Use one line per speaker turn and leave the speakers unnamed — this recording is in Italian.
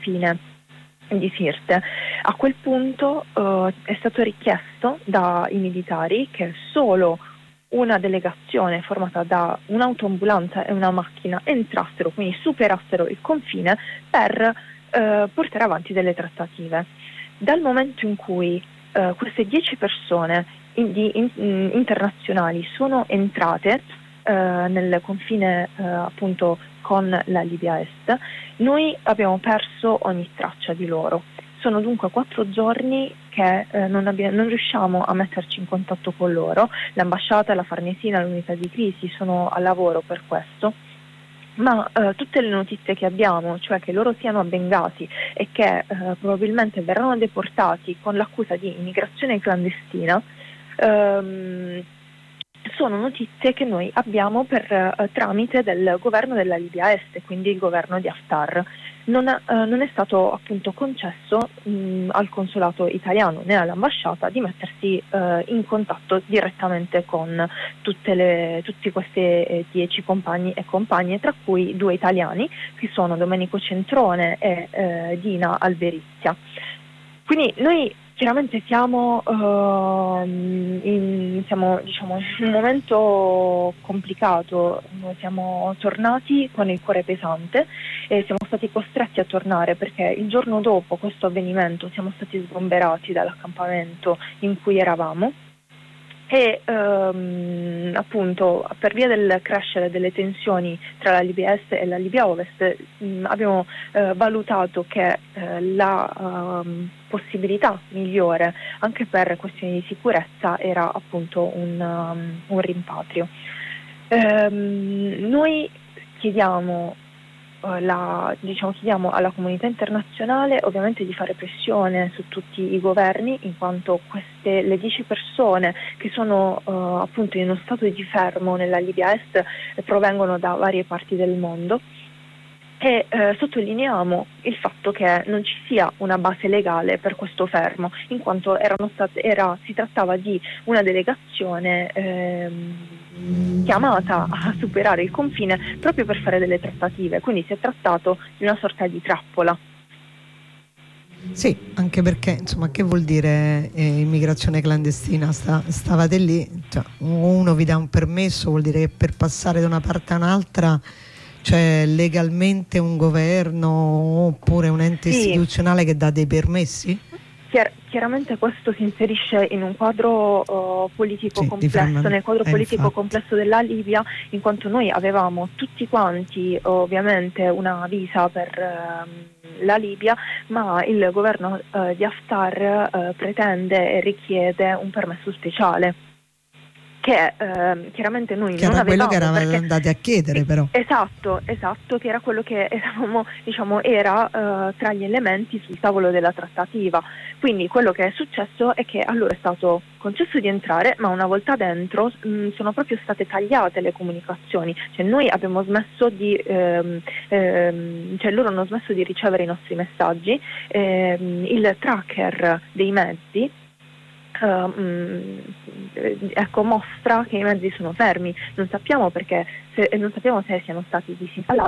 confine di Sirte. A quel punto è stato richiesto dai militari che solo una delegazione formata da un'autoambulanza e una macchina entrassero, quindi superassero il confine per portare avanti delle trattative. Dal momento in cui queste 10 persone internazionali sono entrate nel confine appunto con la Libia Est, noi abbiamo perso ogni traccia di loro. Sono dunque 4 giorni che non riusciamo a metterci in contatto con loro. L'ambasciata, la Farnesina, l'unità di crisi sono a lavoro per questo, ma tutte le notizie che abbiamo, cioè che loro siano a Bengasi e che probabilmente verranno deportati con l'accusa di immigrazione clandestina, sono notizie che noi abbiamo per tramite del governo della Libia Est, quindi il governo di Haftar. Non è stato appunto concesso al consolato italiano né all'ambasciata di mettersi in contatto direttamente con tutti questi 10 compagni e compagne, tra cui 2 italiani che sono Domenico Centrone e Dina Alberizia. Quindi noi chiaramente siamo in un momento complicato. Noi siamo tornati con il cuore pesante e siamo stati costretti a tornare perché il giorno dopo questo avvenimento siamo stati sgomberati dall'accampamento in cui eravamo e appunto per via del crescere delle tensioni tra la Libia Est e la Libia Ovest abbiamo valutato che la possibilità migliore anche per questioni di sicurezza era appunto un rimpatrio. Noi chiediamo chiediamo alla comunità internazionale ovviamente di fare pressione su tutti i governi, in quanto le 10 persone che sono appunto in uno stato di fermo nella Libia Est provengono da varie parti del mondo. E sottolineiamo il fatto che non ci sia una base legale per questo fermo, in quanto si trattava di una delegazione chiamata a superare il confine proprio per fare delle trattative, quindi si è trattato di una sorta di trappola.
Sì, anche perché insomma che vuol dire immigrazione clandestina? Stavate lì, cioè, uno vi dà un permesso, vuol dire che per passare da una parte a un'altra c'è legalmente un governo oppure un ente istituzionale che dà dei permessi?
Chiaramente questo si inserisce in un quadro politico complesso, nel quadro politico complesso della Libia, in quanto noi avevamo tutti quanti ovviamente una visa per la Libia, ma il governo di Haftar pretende e richiede un permesso speciale, che chiaramente noi non avevamo.
Quello che eravamo andati a chiedere, però.
Esatto, che era quello che eravamo, era tra gli elementi sul tavolo della trattativa. Quindi quello che è successo è che a loro è stato concesso di entrare, ma una volta dentro sono proprio state tagliate le comunicazioni. Cioè noi abbiamo smesso loro hanno smesso di ricevere i nostri messaggi, il tracker dei mezzi mostra che i mezzi sono fermi, non sappiamo perché, non sappiamo se siano stati disinstallati